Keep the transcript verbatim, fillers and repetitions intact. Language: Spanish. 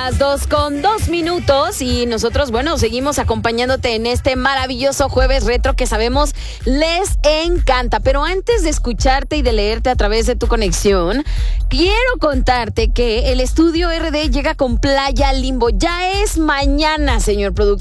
las dos con dos minutos y nosotros, bueno, seguimos acompañándote en este maravilloso jueves retro que sabemos les encanta. Pero antes de escucharte y de leerte a través de tu conexión, quiero contarte que el estudio R D llega con Playa Limbo. Ya es mañana, señor productor.